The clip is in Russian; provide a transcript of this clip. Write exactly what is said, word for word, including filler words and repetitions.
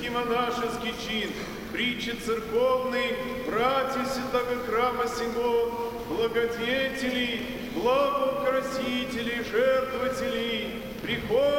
монашеский чин, притчи церковный, братья святого храма сего, благодетелей, благоукрасителей, жертвователей, приходят